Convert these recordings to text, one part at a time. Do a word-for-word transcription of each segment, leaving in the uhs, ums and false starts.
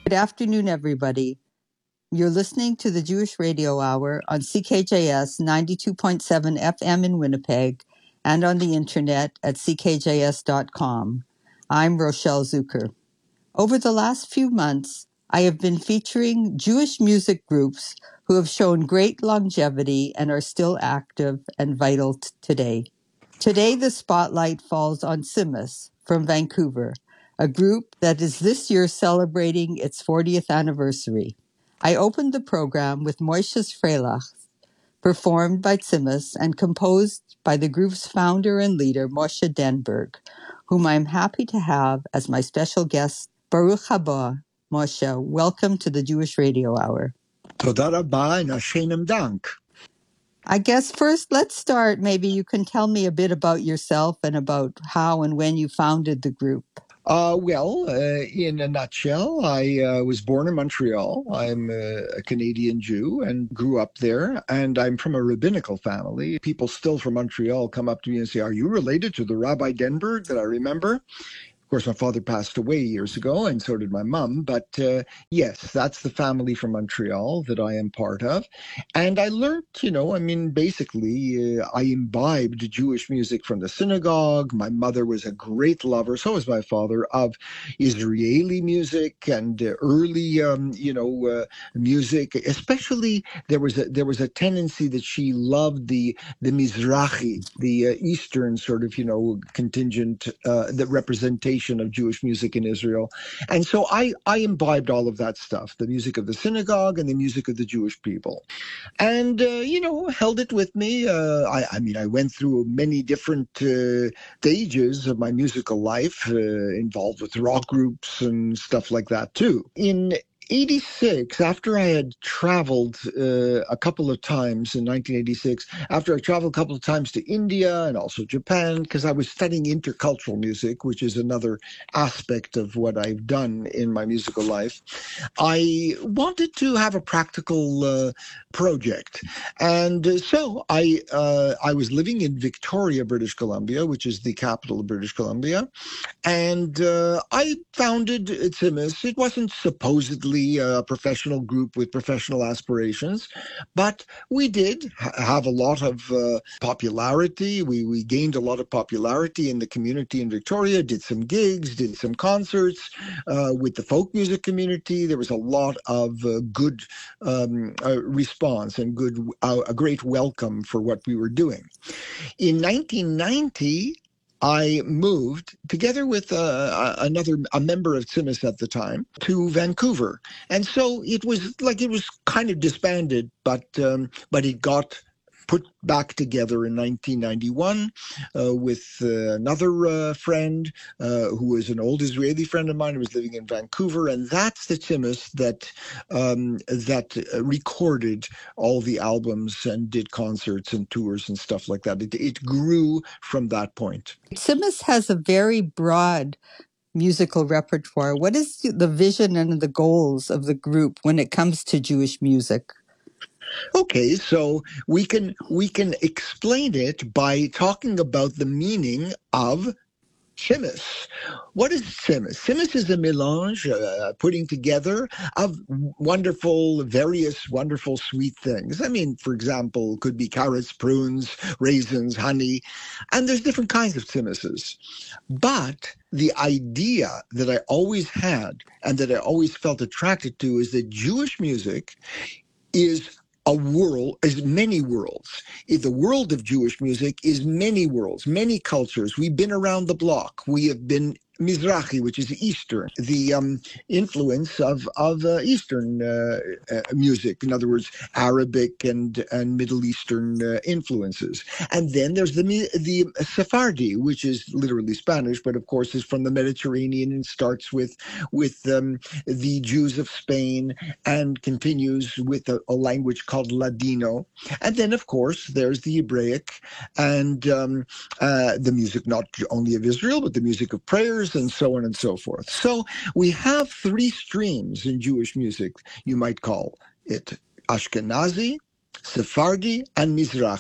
Good afternoon, everybody. You're listening to the Jewish Radio Hour on C K J S ninety-two point seven F M in Winnipeg and on the internet at c k j s dot com. I'm Rochelle Zucker. Over the last few months, I have been featuring Jewish music groups who have shown great longevity and are still active and vital t- today. Today, the spotlight falls on Simus from Vancouver, a group that is this year celebrating its fortieth anniversary. I opened the program with Moishes Freilach, performed by Simus and composed by the group's founder and leader, Moshe Denberg, whom I'm happy to have as my special guest. Baruch haba, Moshe. Welcome to the Jewish Radio Hour. Toda rabba and Hashem dank. I guess first, let's start. Maybe you can tell me a bit about yourself and about how and when you founded the group. Uh, well, uh, in a nutshell, I uh, was born in Montreal. I'm a, a Canadian Jew and grew up there, and I'm from a rabbinical family. People still from Montreal come up to me and say, "Are you related to the Rabbi Denberg that I remember?" Of course, my father passed away years ago, and so did my mom. But uh, yes, that's the family from Montreal that I am part of. And I learned, you know, I mean, basically, uh, I imbibed Jewish music from the synagogue. My mother was a great lover, so was my father, of Israeli music and uh, early, um, you know, uh, music. Especially, there was a there was a tendency that she loved the the Mizrahi, the uh, Eastern sort of, you know, contingent, uh, the representation of Jewish music in Israel. And so I, I imbibed all of that stuff, the music of the synagogue and the music of the Jewish people. And, uh, you know, held it with me. Uh, I, I mean, I went through many different uh, stages of my musical life, uh, involved with rock groups and stuff like that, too. In eighty-six, after I had traveled uh, a couple of times in nineteen eighty-six, after I traveled a couple of times to India and also Japan, because I was studying intercultural music, which is another aspect of what I've done in my musical life, I wanted to have a practical uh, project. And uh, so I, uh, I was living in Victoria, British Columbia, which is the capital of British Columbia. And uh, I founded Simus. It wasn't supposedly a professional group with professional aspirations, but we did ha- have a lot of uh, popularity. We, we gained a lot of popularity in the community in Victoria, did some gigs, did some concerts uh, with the folk music community. There was a lot of uh, good um, uh, response and good uh, a great welcome for what we were doing. In nineteen ninety, I moved together with uh, another a member of Simus at the time to Vancouver, and so it was like it was kind of disbanded, but um, but it got put back together in nineteen ninety-one uh, with uh, another uh, friend uh, who was an old Israeli friend of mine who was living in Vancouver, and that's the Simus that um, that uh, recorded all the albums and did concerts and tours and stuff like that. It, it grew from that point. Simus has a very broad musical repertoire. What is the vision and the goals of the group when it comes to Jewish music? Okay, so we can we can explain it by talking about the meaning of Simus. What is Simus? Simus is a melange, uh, putting together of wonderful, various wonderful sweet things. I mean, for example, could be carrots, prunes, raisins, honey, and there's different kinds of Simuses. But the idea that I always had and that I always felt attracted to is that Jewish music is a world, is many worlds. The world of Jewish music is many worlds, many cultures. We've been around the block. We have been Mizrahi, which is Eastern, the um, influence of of uh, Eastern uh, uh, music. In other words, Arabic and and Middle Eastern uh, influences. And then there's the the Sephardi, which is literally Spanish, but of course is from the Mediterranean and starts with with um, the Jews of Spain and continues with a, a language called Ladino. And then, of course, there's the Hebraic and um, uh, the music not only of Israel, but the music of prayers and so on and so forth. So we have three streams in Jewish music, you might call it Ashkenazi, Sephardi, and Mizrahi.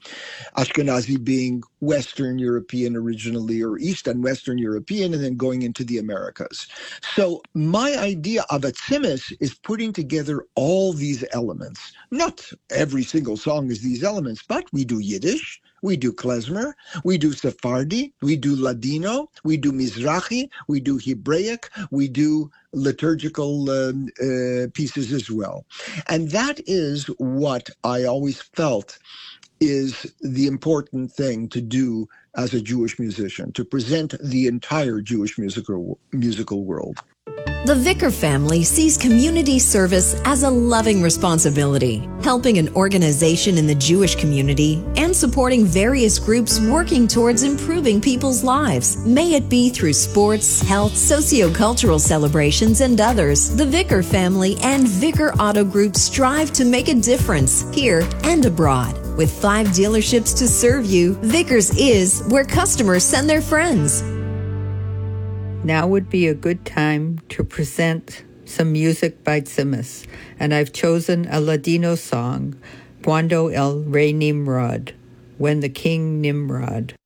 Ashkenazi being Western European originally, or East and Western European, and then going into the Americas. So my idea of a tzimis is putting together all these elements. Not every single song is these elements, but we do Yiddish, we do klezmer, we do Sephardi, we do Ladino, we do Mizrahi, we do Hebraic, we do liturgical um, uh, pieces as well. And that is what I always felt is the important thing to do as a Jewish musician, to present the entire Jewish musical musical world. The Vicker family sees community service as a loving responsibility, helping an organization in the Jewish community and supporting various groups working towards improving people's lives. May it be through sports, health, sociocultural celebrations, and others. The Vicker family and Vicker Auto Group strive to make a difference here and abroad. With five dealerships to serve you, Vickers is where customers send their friends. Now would be a good time to present some music by Tzimis, and I've chosen a Ladino song, Cuando el Rey Nimrod, When the King Nimrod.